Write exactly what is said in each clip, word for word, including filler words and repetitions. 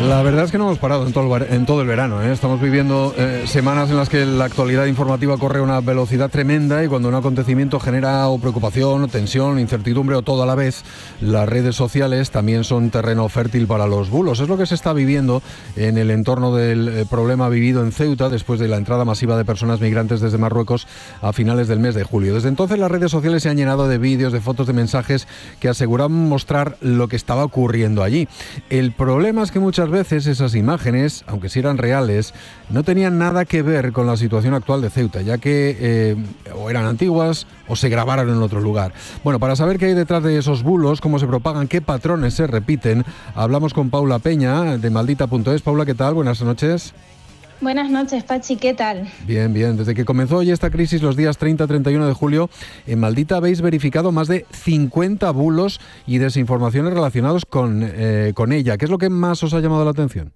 La verdad es que no hemos parado en todo el, en todo el verano, ¿eh? Estamos viviendo eh, semanas en las que la actualidad informativa corre a una velocidad tremenda y cuando un acontecimiento genera o preocupación, o tensión, incertidumbre o todo a la vez, las redes sociales también son terreno fértil para los bulos. Es lo que se está viviendo en el entorno del eh, problema vivido en Ceuta después de la entrada masiva de personas migrantes desde Marruecos a finales del mes de julio. Desde entonces las redes sociales se han llenado de vídeos, de fotos, de mensajes que aseguraban mostrar lo que estaba ocurriendo allí. El problema es que muchas veces esas imágenes, aunque sí eran reales, no tenían nada que ver con la situación actual de Ceuta, ya que eh, o eran antiguas o se grabaron en otro lugar. Bueno, para saber qué hay detrás de esos bulos, cómo se propagan, qué patrones se repiten, hablamos con Paula Peña de Maldita punto es. Paula, ¿qué tal? Buenas noches. Buenas noches, Pachi, ¿qué tal? Bien, bien. Desde que comenzó hoy esta crisis los días treinta a treinta y uno de julio, en Maldita habéis verificado más de cincuenta bulos y desinformaciones relacionados con, eh, con ella. ¿Qué es lo que más os ha llamado la atención?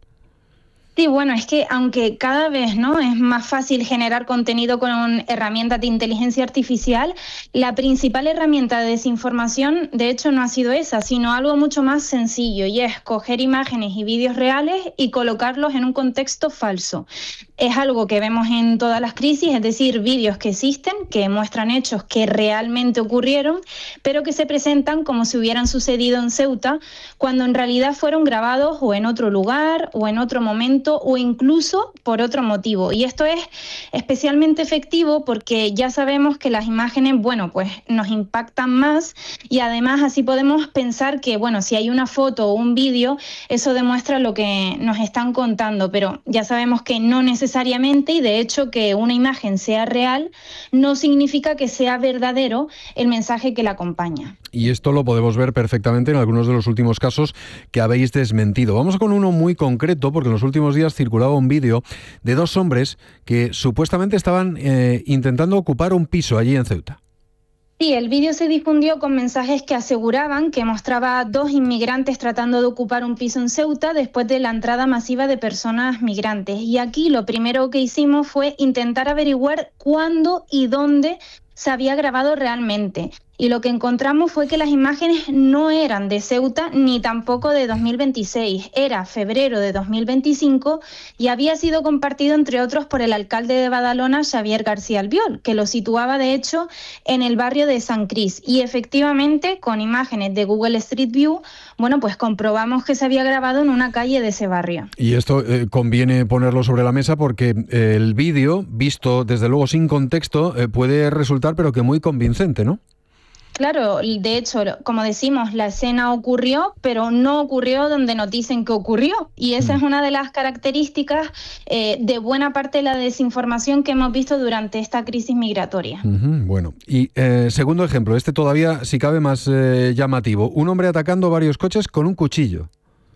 Sí, bueno, es que aunque cada vez no es más fácil generar contenido con herramientas de inteligencia artificial, la principal herramienta de desinformación, de hecho, no ha sido esa, sino algo mucho más sencillo, y es coger imágenes y vídeos reales y colocarlos en un contexto falso. Es algo que vemos en todas las crisis, es decir, vídeos que existen, que muestran hechos que realmente ocurrieron, pero que se presentan como si hubieran sucedido en Ceuta, cuando en realidad fueron grabados o en otro lugar o en otro momento, o incluso por otro motivo. Y esto es especialmente efectivo porque ya sabemos que las imágenes, bueno, pues nos impactan más y además así podemos pensar que, bueno, si hay una foto o un vídeo, eso demuestra lo que nos están contando, pero ya sabemos que no necesariamente, y de hecho que una imagen sea real no significa que sea verdadero el mensaje que la acompaña. Y esto lo podemos ver perfectamente en algunos de los últimos casos que habéis desmentido. Vamos con uno muy concreto, porque en los últimos días circulaba un vídeo de dos hombres que supuestamente estaban eh, intentando ocupar un piso allí en Ceuta. Sí, el vídeo se difundió con mensajes que aseguraban que mostraba a dos inmigrantes tratando de ocupar un piso en Ceuta después de la entrada masiva de personas migrantes. Y aquí lo primero que hicimos fue intentar averiguar cuándo y dónde se había grabado realmente. Y lo que encontramos fue que las imágenes no eran de Ceuta ni tampoco de dos mil veintiséis, era febrero de dos mil veinticinco y había sido compartido entre otros por el alcalde de Badalona, Xavier García Albiol, que lo situaba de hecho en el barrio de San Cris. Y efectivamente, con imágenes de Google Street View, bueno, pues comprobamos que se había grabado en una calle de ese barrio. Y esto eh, conviene ponerlo sobre la mesa porque eh, el vídeo, visto desde luego sin contexto, eh, puede resultar pero que muy convincente, ¿no? Claro, de hecho, como decimos, la escena ocurrió, pero no ocurrió donde nos dicen que ocurrió. Y esa mm. es una de las características eh, de buena parte de la desinformación que hemos visto durante esta crisis migratoria. Uh-huh, bueno, y eh, segundo ejemplo, este todavía, si cabe, más eh, llamativo. Un hombre atacando varios coches con un cuchillo.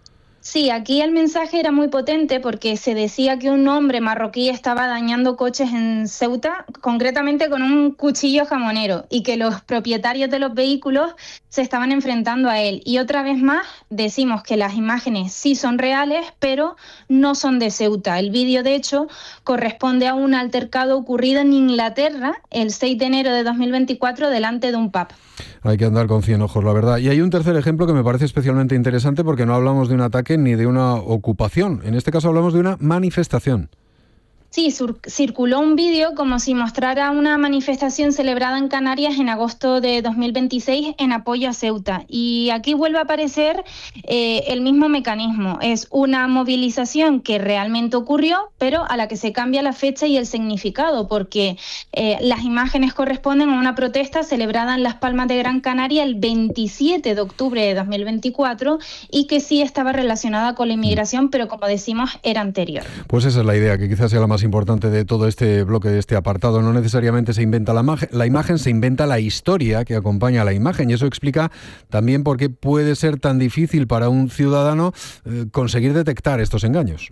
Sí, aquí el mensaje era muy potente porque se decía que un hombre marroquí estaba dañando coches en Ceuta, concretamente con un cuchillo jamonero, y que los propietarios de los vehículos se estaban enfrentando a él. Y otra vez más decimos que las imágenes sí son reales, pero no son de Ceuta. El vídeo, de hecho, corresponde a un altercado ocurrido en Inglaterra el seis de enero de dos mil veinticuatro delante de un pub. Hay que andar con cien ojos, la verdad. Y hay un tercer ejemplo que me parece especialmente interesante porque no hablamos de un ataque ni de una ocupación. En este caso hablamos de una manifestación. Sí, sur- circuló un vídeo como si mostrara una manifestación celebrada en Canarias en agosto de dos mil veintiséis en apoyo a Ceuta. Y aquí vuelve a aparecer eh, el mismo mecanismo. Es una movilización que realmente ocurrió, pero a la que se cambia la fecha y el significado, porque eh, las imágenes corresponden a una protesta celebrada en Las Palmas de Gran Canaria el veintisiete de octubre de dos mil veinticuatro y que sí estaba relacionada con la inmigración, pero como decimos, era anterior. Pues esa es la idea, que quizás sea la más importante de todo este bloque, de este apartado. No necesariamente se inventa la, imagen, la imagen, se inventa la historia que acompaña a la imagen, y eso explica también por qué puede ser tan difícil para un ciudadano eh, conseguir detectar estos engaños.